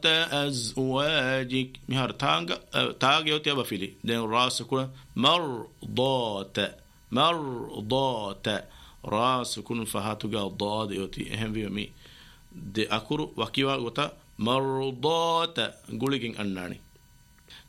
أزواجك مهار تاغ يوتي أبا فيلي دين راس كون مرضات راس كون فهاتو قال ضاد يوتي أهم في مي دي أكورو وكيوا غوتا مرضات قوليكين أناني